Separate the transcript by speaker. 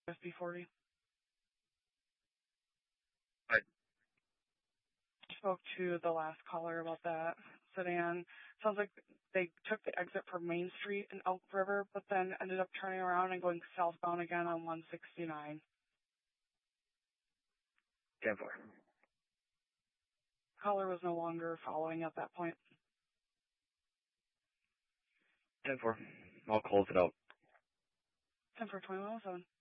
Speaker 1: SB40.
Speaker 2: I
Speaker 1: Spoke to the last caller about that sedan. Sounds like they took the exit from Main Street in Elk River, but then ended up turning around and going southbound again on 169.
Speaker 2: 10-4.
Speaker 1: Caller was no longer following at that point.
Speaker 2: 10-4. I'll close it out.
Speaker 1: 10 for 2107.